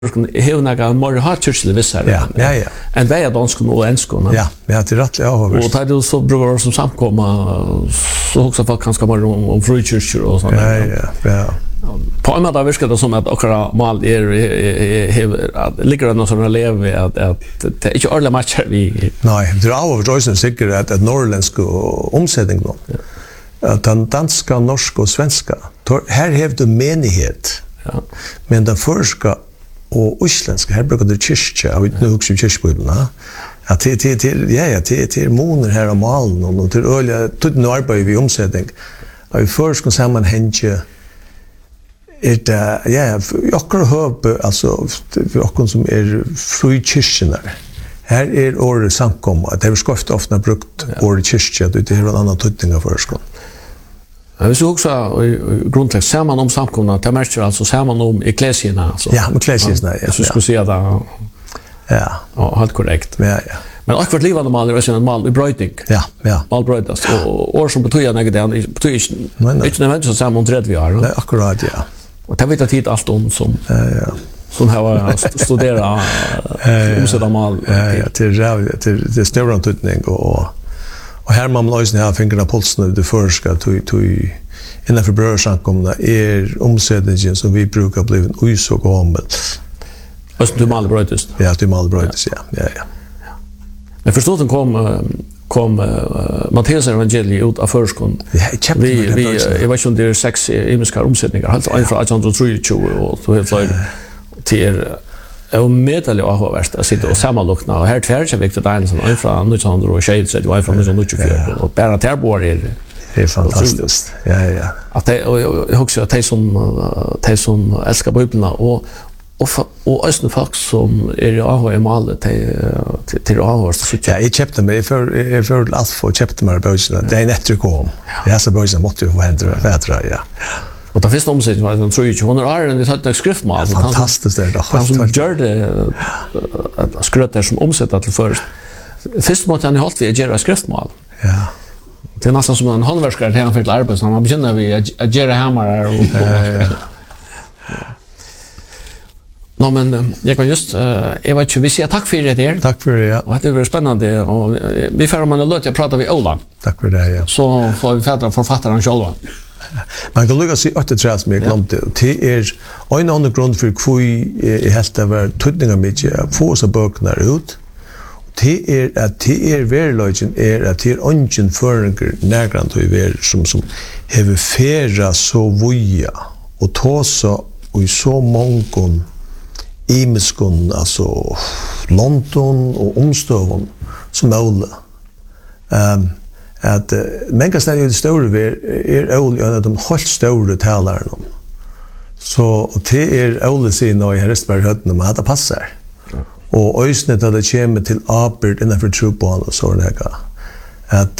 hur några mer har kyrkliga vissare. Ja. En väg av dansken och enskan. Ja, det är rätt avhållande. Och det är så brukar som samkomma så också folk kanske mer om frikyrkor och sånt. Ja. På en måte virker det som at akkurat mal ligger det noe som lever at det er ikke alle matcher vi... Nei, det er avhållande sikkert at norrländska omsetning nå. At den danska, norska og svenska, her hever du menighet. Ja. Men den förska och isländska, här brukar det kyrkja, och nu också kyrkbibeln, ja, till moner här av malen och till öliga, till nu arbetar vi omsättning. Och i förska sammanhänge det, akkurat höp, alltså, för som fri kyrkjorna. Här året samkomma, det är skoft ofta brukt året kyrkja, det är en annan tydning av förska. Vi så också grundlägg ser man om samkomna, det märker alltså ser man om eklesierna alltså. Ja, eklesierna, ja. Så skulle säga det. Ja, helt korrekt. Ja. Men akkurat livande mal är en mal i brötning. Ja. Mal brötas och år som betyder något det betyder inte nödvändigtvis så man tredje vi har. Nej, akkurat, ja. Och det vet tid allt om som som har studerat omsätta mal. Ja, till stora tydning och här man lösar här fingrarna pulsen det förska till innanför brödsamkomna omsättningen som vi brukar bli en så gammal. Fast du mal brötest. Ja, du mal brötest, ja. Men förstår den kom Matteus evangeliet ut av förskon. Vi jag vet inte det 6 imiska omsättningar alltså ifrån 1823 och så helt till och medalj och har värst att sitta och sammanlokna och här tvärsa viktigt där som ifrån 1926 så det var från 1924 och bara tärbor det är fantastiskt. Ja. Att det och också att det som älskar bibeln och östra folk som är av i malet till avhårs så ja jag köpte mig för allt för köpte mig böckerna det är nettrkom jag så böckerna måste ju vara ja och det första omsättning var den tror jag hon har en sån skriftmal fantastiskt det då han gör det att skröta som omsätta till först först måste han hålla vi göra skriftmal ja det är nästan som en handverkare där han fick arbeta så man börjar vi att göra hammare och nå, men jag kan just, jag vet inte, vi säger tack för det här. Tack för det, ja. Och det var spännande. Och vi får om en löt, jag pratar med Ola. Tack för det, ja. Så får vi fädra författaren själva. Man kan lukka sig 8 som jag glömde. Det är en annan grund för hur jag helt har varit tydningar mycket att få oss böckerna ut. Det är att det är verkligen är att det är ungen förenkar närgrant och är som har färra så voja och ta så och så många imiskon, alltså London och omstövon som möjligt. Att många ställen är stora är öl en av de helt stora talarna. Så det är öl sin och i Hästberg hötten om att det passar. Och ösnet att det kommer till Apert innanför truppan och så där. Att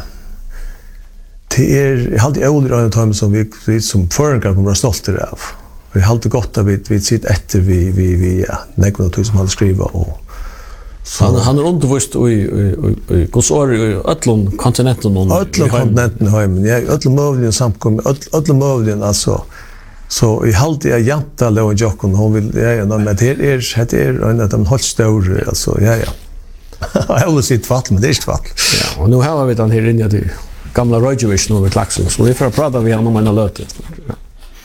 det är alltid öl i en time som vi som förenkar kommer att stolta av. Vi har alltid gott att vi sitter efter vi näkna tog som han skriva och så han undervist i konsor i öllum kontinenten och öllum kontinenten hem ja öllum mövlin samkom öllum mövlin alltså så i halt jag janta låg Jokon hon vill men det är en av de helt stora alltså ja jag vill sitt fall men det är inte fall ja och nu har vi den här inne till gamla Rojovic nu med Klaxon så vi får prata vi om en löt